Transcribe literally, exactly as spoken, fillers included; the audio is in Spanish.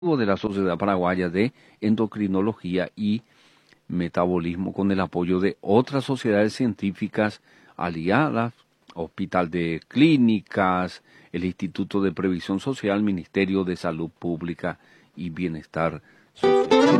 de la Sociedad Paraguaya de Endocrinología y Metabolismo, con el apoyo de otras sociedades científicas aliadas, Hospital de Clínicas, el Instituto de Previsión Social, Ministerio de Salud Pública y Bienestar Social.